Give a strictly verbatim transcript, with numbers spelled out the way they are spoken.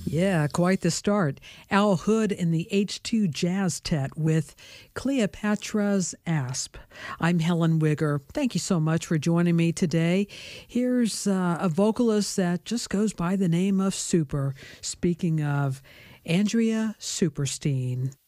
Yeah, quite the start. Al Hood in the H two Jazz Tet with Cleopatra's Asp. I'm Helen Wigger. Thank you so much for joining me today. Here's uh, a vocalist that just goes by the name of Super. Speaking of Andrea Superstein.